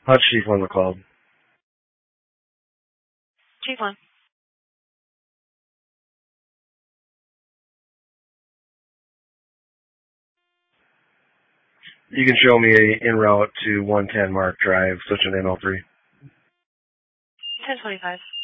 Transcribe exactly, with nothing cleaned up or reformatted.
Hutch Chief one McLeod. Chief one. You can show me a en route to one ten Mark Drive, such an N O three. ten twenty-five.